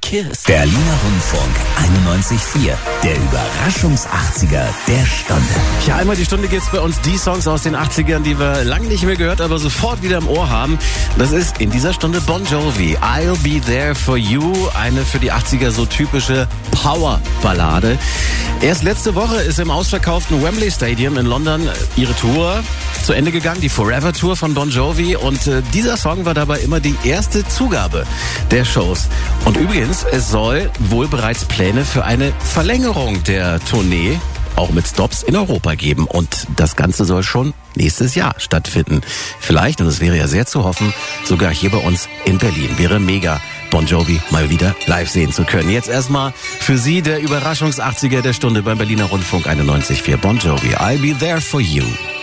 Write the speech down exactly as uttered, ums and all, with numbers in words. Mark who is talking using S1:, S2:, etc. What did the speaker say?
S1: Kiss.
S2: Berliner Rundfunk einundneunzig Komma vier. Der Überraschungs-achtziger der Stunde.
S1: Ja, einmal die Stunde gibt's bei uns die Songs aus den achtzigern, die wir lange nicht mehr gehört, aber sofort wieder im Ohr haben. Das ist in dieser Stunde Bon Jovi. I'll Be There For You. Eine für die achtziger so typische Power-Ballade. Erst letzte Woche ist im ausverkauften Wembley Stadium in London ihre Tour zu Ende gegangen, die Forever Tour von Bon Jovi. Und äh, dieser Song war dabei immer die erste Zugabe der Shows. Und übrigens, es soll wohl bereits Pläne für eine Verlängerung der Tournee, auch mit Stops in Europa geben. Und das Ganze soll schon nächstes Jahr stattfinden. Vielleicht, und es wäre ja sehr zu hoffen, sogar hier bei uns in Berlin. Wäre mega, Bon Jovi mal wieder live sehen zu können. Jetzt erstmal für Sie der Überraschungs-achtziger der Stunde beim Berliner Rundfunk einundneunzig Komma vier. Bon Jovi, I'll Be There For You.